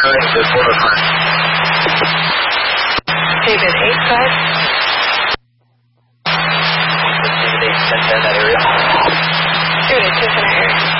Correct, the 405. David 85. David 810 that area. David 810 area.